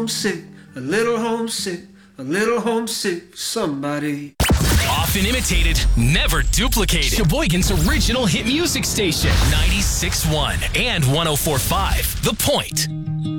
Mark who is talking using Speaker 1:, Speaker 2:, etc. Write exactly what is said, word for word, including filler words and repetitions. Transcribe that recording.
Speaker 1: homesick, a little homesick, a little homesick for somebody.
Speaker 2: Often imitated, never duplicated. Sheboygan's original hit music station, ninety-six point one and one oh four point five The Point.